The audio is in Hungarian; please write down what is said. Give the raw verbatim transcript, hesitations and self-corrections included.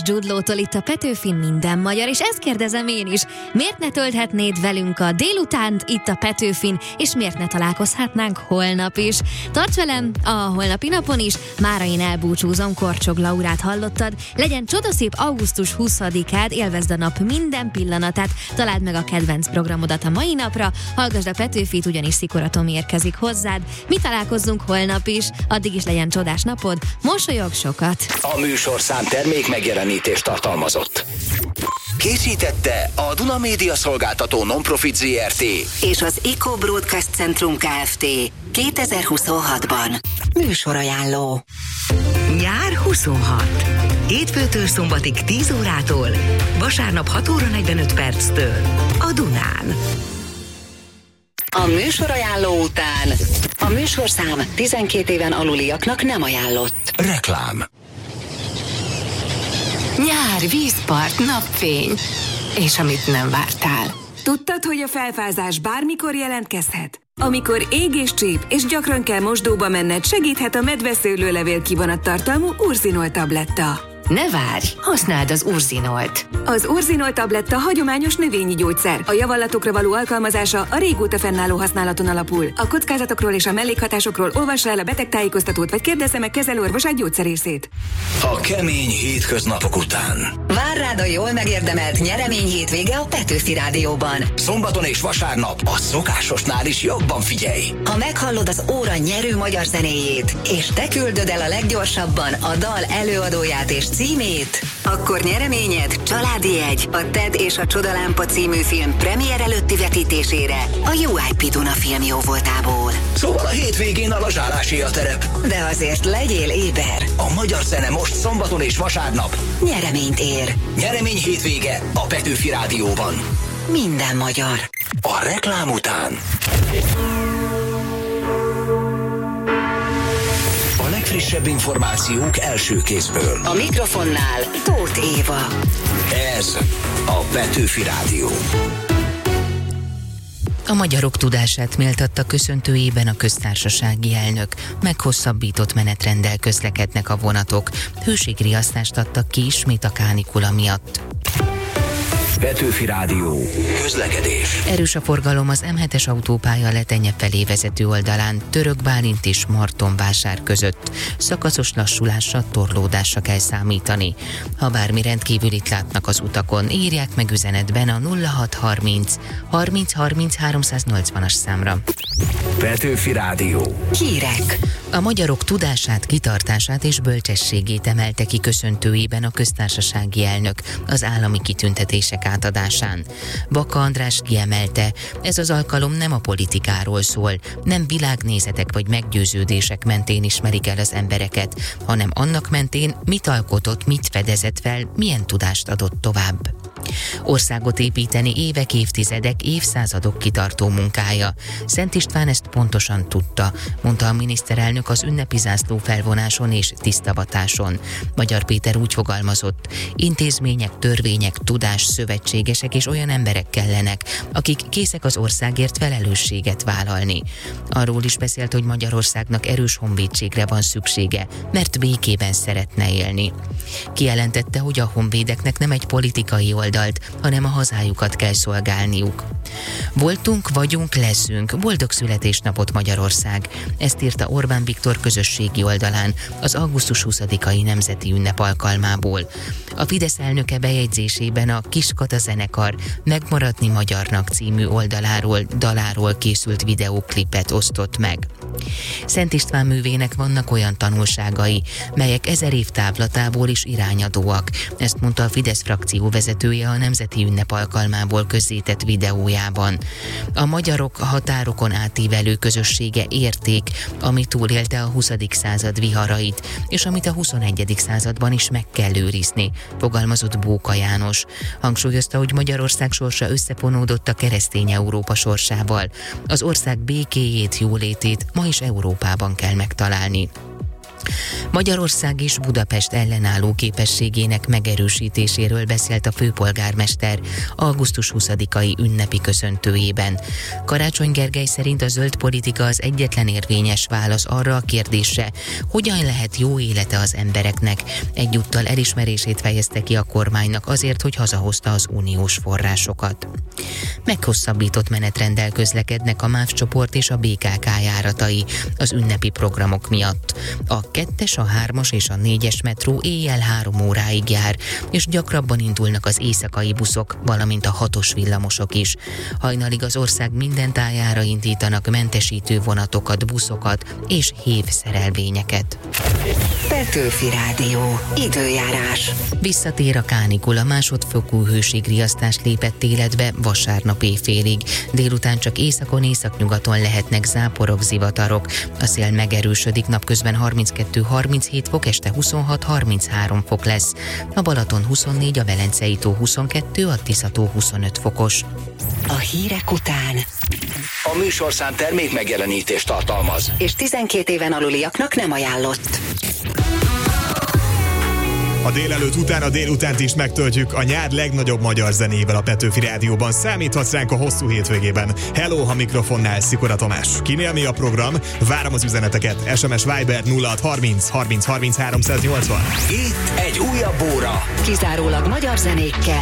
Jude Law-tól itt a Petőfin Minden Magyar, és ezt kérdezem én is. Miért ne tölthetnéd velünk a délutánt itt a Petőfin, és miért ne találkozhatnánk holnap is? Tarts velem a holnapi napon is, mára én elbúcsúzom, Korcsog Laurát hallottad. Legyen csodaszép augusztus huszadikád, élvezd a nap minden pillanatát, találd meg a kedvenc programodat a mai napra, hallgasd a Petőfit, ugyanis Szikora Tomi érkezik hozzád. Mi találkozzunk holnap is, addig is legyen csodás napod, mosolyog sokat. A műsorszám termék megjelenítést tartalmazott. Készítette a Duna Média Szolgáltató Non-Profit zé er té és az Eco Broadcast Centrum Kft. kétezer-huszonhatban. Műsorajánló. Nyár huszonhat. Hétfőtől szombatig tíz órától, vasárnap hat óra negyvenöt perctől a Dunán. A műsorajánló után a műsorszám tizenkét éven aluliaknak nem ajánlott. Reklám. Nyár, vízpart, napfény. És amit nem vártál. Tudtad, hogy a felfázás bármikor jelentkezhet? Amikor ég és csíp, és gyakran kell mosdóba menned, segíthet a medveszőlőlevél kivonat tartalmú Urzinol tabletta. Ne várj, használd az Urzinolt. Az Urzinol tabletta hagyományos növényi gyógyszer. A javallatokra való alkalmazása a régóta fennálló használaton alapul. A kockázatokról és a mellékhatásokról olvassa el a betegtájékoztatót, vagy kérdezze meg kezelőorvosát, gyógyszerészét. A kemény hétköznapok után Vár rád a jól megérdemelt nyeremény hétvége a Petőfi Rádióban. szombaton és vasárnap a szokásosnál is jobban figyelj. Ha meghallod az óra nyerő magyar zenéjét, és te küldöd el a leggyorsabban a dal előadóját és címét, akkor nyereményed családi jegy a Ted és a Csodalámpa című film premier előtti vetítésére a u i pé Duna film jóvoltából. Szóval a hétvégén a lazsálásé a terep. De azért legyél éber. A magyar zene most szombaton és vasárnap Nyereményt ér. nyeremény hétvége a Petőfi Rádióban. Minden magyar. A reklám után a legfrissebb információk első kézből. A mikrofonnál Tóth Éva. Ez a Petőfi Rádió. A magyarok tudását méltatta köszöntőjében a köztársasági elnök. Meghosszabbított menetrenddel közlekednek a vonatok. Hőségriasztást adtak ki ismét a kánikula miatt. Petőfi Rádió. Közlekedés. Erős a forgalom az em hetes autópálya Letenye felé vezető oldalán, Török Bálint és Martonvásár között. Szakaszos lassulásra, torlódásra kell számítani. Ha bármi rendkívülit látnak az utakon, írják meg üzenetben a nulla hat harminc harminc harminc háromszáznyolcvanas számra. Petőfi Rádió. Hírek. A magyarok tudását, kitartását és bölcsességét emelte ki köszöntőjében a köztársasági elnök az állami kitüntetések átadásán. Baka András kiemelte, ez az alkalom nem a politikáról szól, nem világnézetek vagy meggyőződések mentén ismerik el az embereket, hanem annak mentén, mit alkotott, mit fedezett fel, milyen tudást adott tovább. Országot építeni évek, évtizedek, évszázadok kitartó munkája. Szent István ezt pontosan tudta, mondta a miniszterelnök az ünnepi zászló felvonáson és tisztavatáson. Magyar Péter úgy fogalmazott, intézmények, törvények, tudás, szövetségesek és olyan emberek kellenek, akik készek az országért felelősséget vállalni. Arról is beszélt, hogy Magyarországnak erős honvédségre van szüksége, mert békében szeretne élni. Kijelentette, hogy a honvédeknek nem egy politikai oldalt, hanem a hazájukat kell szolgálniuk. Voltunk, vagyunk, leszünk. Boldog születésnapot Magyarország. Ezt írta Orbán Viktor közösségi oldalán az augusztus huszadikai nemzeti ünnep alkalmából. A Fidesz elnöke bejegyzésében a Kiskata zenekar Megmaradni magyarnak című oldaláról, daláról készült videóklipet osztott meg. Szent István művének vannak olyan tanulságai, melyek ezer év távlatából is irányadóak. Ezt mondta a Fidesz frakció vezetője a nemzeti ünnep alkalmából közzétett videójában. A magyarok a határokon átívelő közössége érték, ami túlélte a huszadik század viharait, és amit a huszonegyedik században is meg kell őrizni, fogalmazott Bóka János. Hangsúlyozta, hogy Magyarország sorsa összefonódott a keresztény Európa sorsával. Az ország békéjét, jólétét ma is Európában kell megtalálni. Magyarország és Budapest ellenálló képességének megerősítéséről beszélt a főpolgármester augusztus huszadikai ünnepi köszöntőjében. Karácsony Gergely szerint a zöld politika az egyetlen érvényes válasz arra a kérdésre, hogyan lehet jó élete az embereknek. Egyúttal elismerését fejezte ki a kormánynak azért, hogy hazahozta az uniós forrásokat. Meghosszabbított menetrenddel közlekednek a MÁV csoport és a bé ká ká járatai az ünnepi programok miatt. A kettes, a hármas és a négyes metró éjjel három óráig jár, és gyakrabban indulnak az éjszakai buszok, valamint a hatos villamosok is. Hajnalig az ország minden tájára indítanak mentesítő vonatokat, buszokat és hévszerelvényeket. Petőfi Rádió. Időjárás. Visszatér a kánikula, másodfokú hőségriasztás lépett életbe vasárnap éjfélig. Délután csak északon, északnyugaton lehetnek záporok, zivatarok. A szél megerősödik, napközben harminckettő harminchét fok, este huszonhat harminchárom fok lesz. A Balaton huszonnégy, a Velencei tó huszonkettő, a Tisza-tó huszonöt fokos. A hírek után. A műsorszám termék megjelenítést tartalmaz. És tizenkét éven aluliaknak nem ajánlott. A délelőtt után a délutánt is megtöltjük a nyár legnagyobb magyar zenével a Petőfi Rádióban. Számíthatsz ránk a hosszú hétvégében. Hello, ha mikrofonnál Szikora Tamás. Kinél mi a program? Várom az üzeneteket. es em es Viber nulla hat harminc harminc harminc háromszáznyolcvan. Itt egy újabb óra. Kizárólag magyar zenékkel.